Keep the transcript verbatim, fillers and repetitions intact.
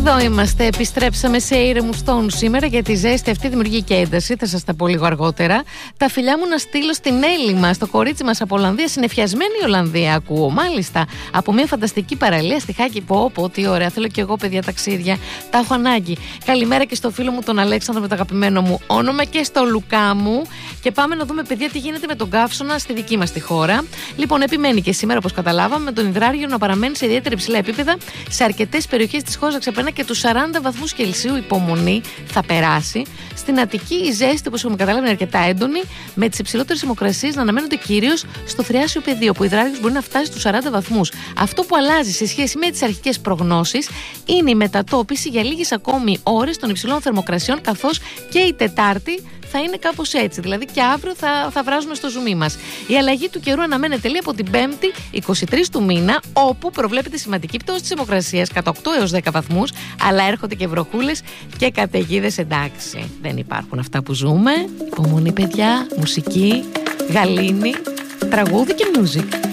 Εδώ είμαστε, επιστρέψαμε σε ήρεμους τόνους σήμερα, γιατί η ζέστη αυτή δημιουργεί και ένταση. Θα σας τα πω λίγο αργότερα. Τα φιλιά μου να στείλω στην Έλλη μας, το κορίτσι μας από Ολλανδία, συνεφιασμένη η Ολλανδία, ακούω. Μάλιστα, από μια φανταστική παραλία στη Χάκη. Πω, πω, τι ωραία. Θέλω και εγώ, παιδιά, ταξίδια. Τα έχω ανάγκη. Καλημέρα και στο φίλο μου τον Αλέξανδρο, με το αγαπημένο μου όνομα, και στο Λουκά μου. Και πάμε να δούμε, παιδιά, τι γίνεται με τον καύσωνα στη δική μας τη χώρα. Λοιπόν, επιμένει και σήμερα, όπως καταλάβαμε, με τον υδράργυρο να παραμένει σε ιδιαίτερα υψηλά επίπεδα σε αρκετές περιοχές της χώρας, να ξεπερνά και τους σαράντα βαθμούς Κελσίου. Υπομονή, θα περάσει. Στην Αττική η ζέστη, όπως έχουμε καταλάβει, είναι αρκετά έντονη, με τις υψηλότερες θερμοκρασίες να αναμένονται κυρίως στο Θριάσιο πεδίο, που ο υδράργυρος μπορεί να φτάσει στους σαράντα βαθμούς. Αυτό που αλλάζει σε σχέση με τις αρχικές προγνώσεις είναι η μετατόπιση για λίγες ακόμη ώρες των υψηλών θερμοκρασιών, καθώς και η Τετάρτη θα είναι κάπως έτσι. Δηλαδή και αύριο θα, θα βράζουμε στο ζουμί μας. Η αλλαγή του καιρού αναμένεται, λέει, από την Πέμπτη είκοσι τρεις του μήνα, όπου προβλέπεται σημαντική πτώση της θερμοκρασίας κατά οκτώ έως δέκα βαθμούς, αλλά έρχονται και βροχούλες και καταιγίδες. Εντάξει, δεν υπάρχουν αυτά που ζούμε. Υπομονή, παιδιά, μουσική, γαλήνη, τραγούδι και music.